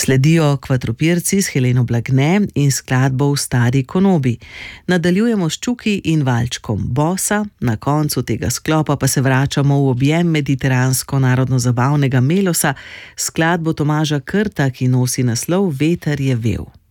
Sledijo Kvatropirci s Heleno Blagne in skladbo V stari konobi. Nadaljujemo s Čuki in valčkom Bossa, na koncu tega sklopa pa se vračamo v objem mediteransko narodno-zabavnega melosa, skladbo Tomaža Krta, ki nosi naslov Veter je vel.